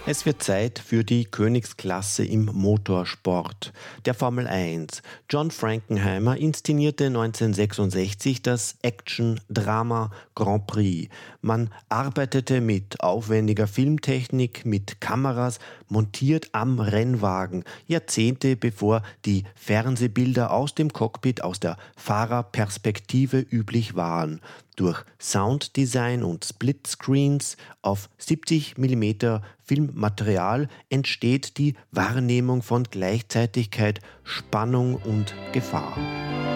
Es wird Zeit für die Königsklasse im Motorsport, der Formel 1. John Frankenheimer inszenierte 1966 das Action-Drama Grand Prix. Man arbeitete mit aufwendiger Filmtechnik, mit Kameras, montiert am Rennwagen, Jahrzehnte bevor die Fernsehbilder aus dem Cockpit aus der Fahrerperspektive üblich waren. Durch Sounddesign und Splitscreens auf 70 mm Filmmaterial entsteht die Wahrnehmung von Gleichzeitigkeit, Spannung und Gefahr.